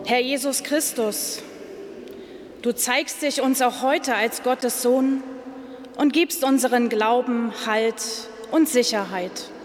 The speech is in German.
Herr Jesus Christus, du zeigst dich uns auch heute als Gottes Sohn und gibst unseren Glauben Halt und Sicherheit.